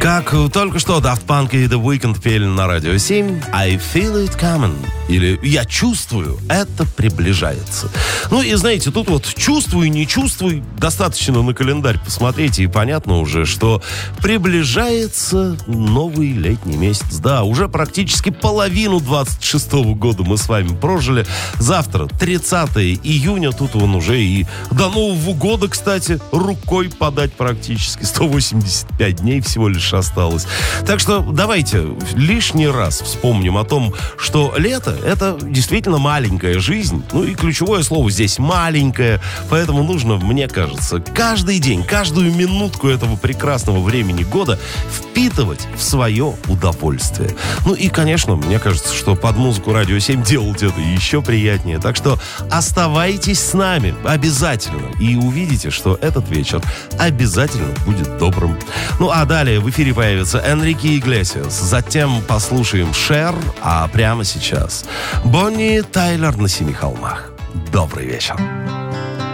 Как только что Daft Punk и The Weeknd пели на Радио 7 I feel it coming. Или «Я чувствую, это приближается». Ну и знаете, тут вот чувствуй, не чувствуй, достаточно на календарь посмотрите, и понятно уже, что приближается новый летний месяц. Да, уже практически половину 26-го года мы с вами прожили. Завтра, 30 июня, тут он уже и до Нового года, кстати, рукой подать практически. 185 дней всего лишь осталось. Так что давайте лишний раз вспомним о том, что лето — это действительно маленькая жизнь. Ну и ключевое слово здесь «маленькая». Поэтому нужно, мне кажется, каждый день, каждую минутку этого прекрасного времени года впитывать в свое удовольствие. Ну и, конечно, мне кажется, что под музыку Радио 7 делать это еще приятнее. Так что оставайтесь с нами обязательно. И увидите, что этот вечер обязательно будет добрым. Ну а далее в эфире появится Энрике Иглесиас. Затем послушаем Cher, а прямо сейчас Бонни Тайлер на Семи холмах. Добрый вечер.